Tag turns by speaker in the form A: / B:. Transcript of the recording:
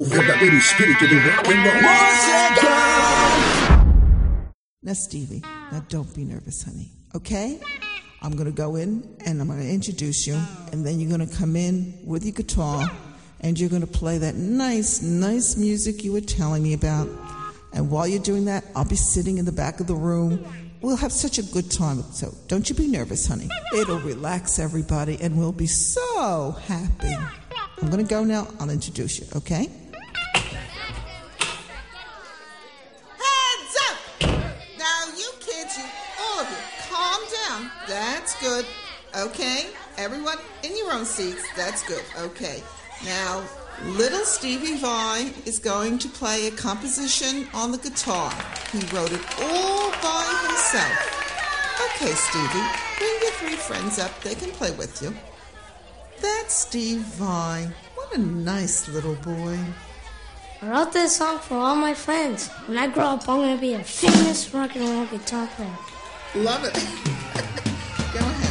A: O verdadeiro espírito do rock and roll.
B: Now, Stevie, now don't be nervous, honey, okay? I'm going to go in and I'm going to introduce you, and then you're going to come in with your guitar and you're going to play that nice music you were telling me about. And while you're doing that, I'll be sitting in the back of the room. We'll have such a good time. So don't you be nervous, honey. It'll relax everybody and we'll be so happy. I'm going to go now. I'll introduce you, okay? Heads up! Now you kids, all of you, calm down. That's good. Okay? Everyone in your own seats. That's good. Okay. Now, little Stevie Vai is going to play a composition on the guitar. He wrote it all by himself. Okay, Stevie, bring your 3 friends up. They can play with you. That's Steve Vai. What a nice little boy.
C: I wrote this song for all my friends. When I grow up, I'm going to be a famous rock and roll guitar player.
B: Love it. Go ahead.